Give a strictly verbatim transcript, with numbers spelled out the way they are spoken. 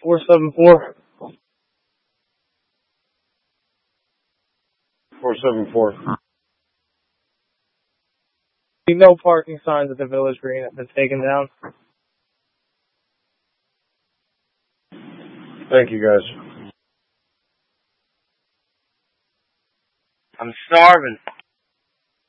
four seven four. four seven four. No parking signs at the Village Green have been taken down. Thank you, guys. I'm starving.